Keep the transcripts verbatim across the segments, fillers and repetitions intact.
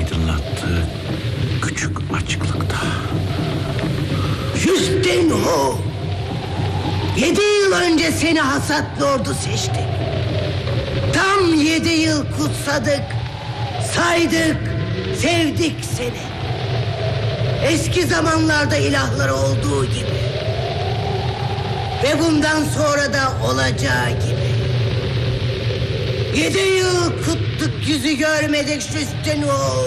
aydınlattığı küçük açıklıkta. Justin Hu, yedi yıl önce seni hasat lordu seçtik. Tam yedi yıl kutsadık, saydık, sevdik seni. Eski zamanlarda ilahları olduğu gibi. Ve bundan sonra da olacağı gibi. Yedi yıl kuttuk, yüzü görmedik Justin Hu.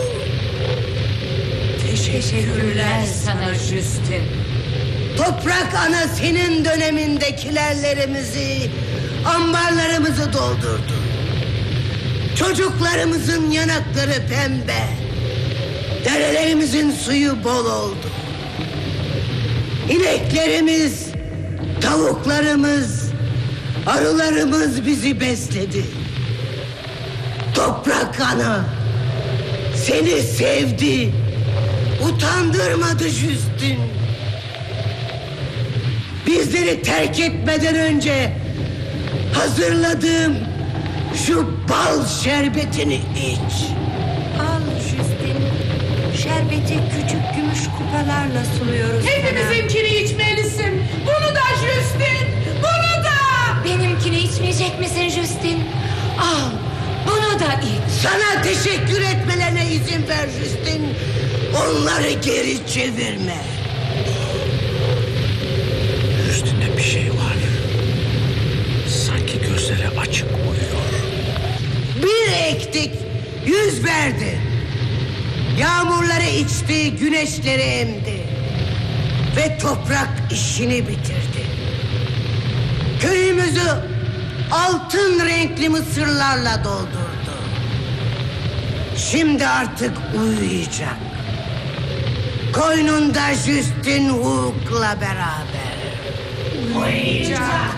Teşekkürler sana Justin. Toprak ana senin dönemindekilerlerimizi, ambarlarımızı doldurdu. Çocuklarımızın yanakları pembe, derelerimizin suyu bol oldu. İneklerimiz, tavuklarımız, arılarımız bizi besledi. Toprak ana seni sevdi, utandırmadı Justin. Bizleri terk etmeden önce hazırladığım şu bal şerbetini iç. Al Justin. Şerbeti küçük gümüş kupalarla sunuyoruz sana. Hepimizinkini içmelisin. Bunu da Justin. Bunu da. Benimkini içmeyecek misin Justin? Al. Bunu da iç. Sana teşekkür etmelerine izin ver Justin. Onları geri çevirme. Üstünde bir şey var. Sanki gözleri açık uyuyor. Bir ektik, yüz verdi. Yağmurları içti, güneşleri emdi. Ve toprak işini bitirdi. Köyümüzü altın renkli mısırlarla doldurdu. Şimdi artık uyuyacak. Koynunda Justin Hook'la beraber. Uyuyacak.